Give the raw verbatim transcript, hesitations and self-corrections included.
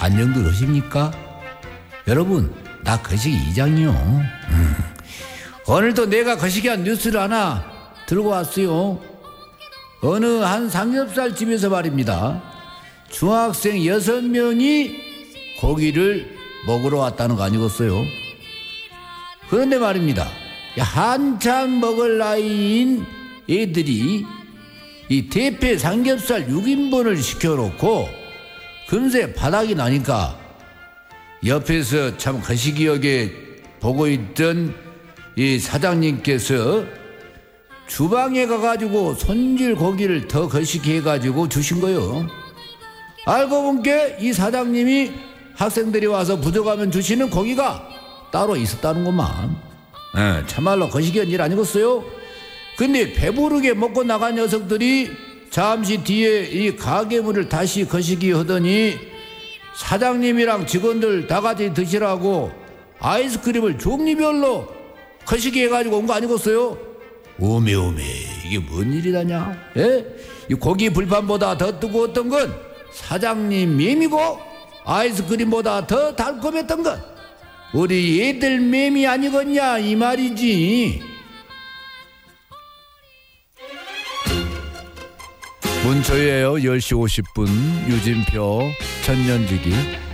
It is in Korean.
안녕들 하십니까? 여러분, 나 거시기 이장이요. 음. 오늘도 내가 거시기한 뉴스를 하나 들고 왔어요. 어느 한 삼겹살 집에서 말입니다. 중학생 여섯 명이 고기를 먹으러 왔다는 거 아니겠어요? 그런데 말입니다. 한참 먹을 나이인 애들이 이 대패 삼겹살 육 인분을 시켜놓고 금세 바닥이 나니까 옆에서 참 거시기하게 보고 있던 이 사장님께서 주방에 가가지고 손질 고기를 더 거시기 해가지고 주신 거요. 알고 본게 이 사장님이 학생들이 와서 부족하면 주시는 고기가 따로 있었다는구만. 예, 참말로 거시기한 일 아니겠어요? 근데 배부르게 먹고 나간 녀석들이 잠시 뒤에 이 가게문을 다시 거시기 하더니 사장님이랑 직원들 다 같이 드시라고 아이스크림을 종류별로 거시기 해가지고 온 거 아니겠어요? 오메 오메, 이게 뭔 일이다냐? 예? 이 고기 불판보다 더 뜨거웠던 건 사장님 맴이고 아이스크림보다 더 달콤했던 건 우리 애들 맴이 아니겠냐 이 말이지. 문초예요. 열 시 오십 분 유진표 천년지기